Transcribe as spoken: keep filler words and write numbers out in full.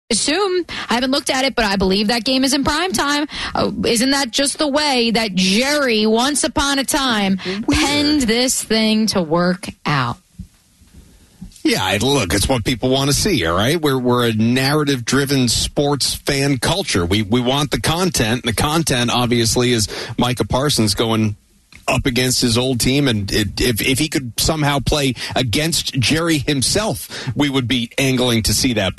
assume, I haven't looked at it, but I believe that game is in prime time. Uh, isn't that just the way that Jerry, once upon a time, penned this thing to work out? Yeah, look, it's what people want to see, all right? We're we're a narrative-driven sports fan culture. We we want the content, and the content, obviously, is Micah Parsons going up against his old team, and it, if if he could somehow play against Jerry himself, we would be angling to see that.